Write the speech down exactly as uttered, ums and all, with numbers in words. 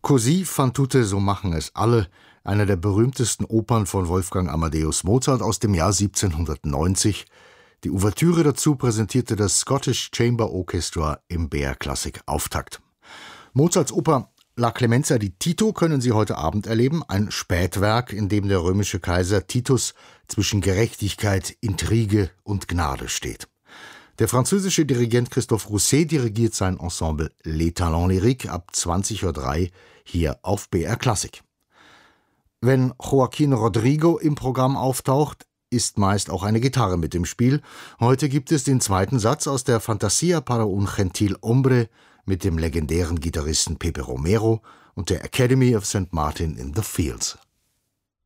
Così fan tutte, so machen es alle, einer der berühmtesten Opern von Wolfgang Amadeus Mozart aus dem Jahr siebzehnhundertneunzig. Die Ouvertüre dazu präsentierte das Scottish Chamber Orchestra im B R Classic Auftakt. Mozarts Oper La Clemenza di Tito können Sie heute Abend erleben, ein Spätwerk, in dem der römische Kaiser Titus zwischen Gerechtigkeit, Intrige und Gnade steht. Der französische Dirigent Christophe Rousset dirigiert sein Ensemble Les Talents Lyriques ab zwanzig Uhr drei hier auf B R Classic. Wenn Joaquín Rodrigo im Programm auftaucht, ist meist auch eine Gitarre mit im Spiel. Heute gibt es den zweiten Satz aus der Fantasia para un gentil hombre mit dem legendären Gitarristen Pepe Romero und der Academy of Saint Martin in the Fields.